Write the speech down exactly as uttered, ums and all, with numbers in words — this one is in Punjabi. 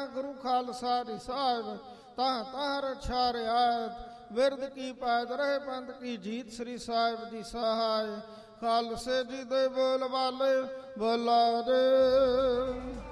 ਗੁਰੂ ਖਾਲਸਾ ਦੀ ਸਾਹਿਬ ਤਾਂ ਤਾਂ ਰਛਾ ਰਿਆਇਤ ਬਿਰਦ ਕੀ ਪੈਦ ਰਹੇ ਪੰਥ ਕੀ ਜੀਤ ਸ੍ਰੀ ਸਾਹਿਬ ਦੀ ਸਹਾਇ ਖਾਲਸੇ ਜੀ ਦੇ ਬੋਲ ਵਾਲੇ ਬੋਲਾ ਦੇ।